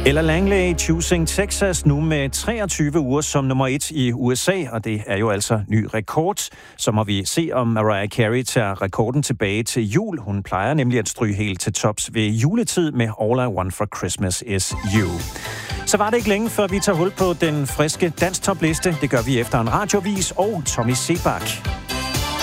Ella Langley, Choosing Texas, nu med 23 uger som nummer 1 i USA, og det er jo altså ny rekord. Så må vi se, om Mariah Carey tager rekorden tilbage til jul. Hun plejer nemlig at stryge helt til tops ved juletid med All I Want for Christmas Is You. Så var det ikke længe, før vi tager hul på den friske danstopliste. Det gør vi efter en radiovis og Tommy Sebak.